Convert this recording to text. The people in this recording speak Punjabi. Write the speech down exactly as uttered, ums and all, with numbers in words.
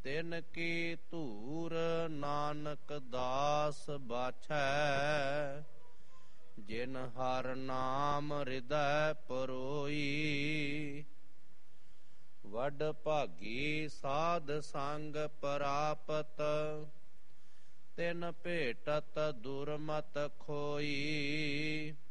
ਤਿਨ ਕੀ ਧੂਰ ਨਾਨਕ ਦਾਸ ਬਾਛੈ, ਜਿਨ ਹਰ ਨਾਮ ਹਿਰਦੈ ਪਰੋਈ। ਵਡ ਭਾਗੀ ਸਾਧ ਸੰਗ ਪ੍ਰਾਪਤ, ਤਿਨ ਭੇਟਤ ਦੁਰਮਤ ਖੋਈ।